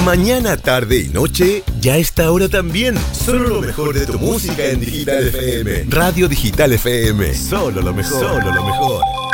Mañana, tarde y noche, ya está ahora también. Solo lo mejor de tu música en Digital FM. Radio Digital FM. Solo lo mejor. Solo lo mejor.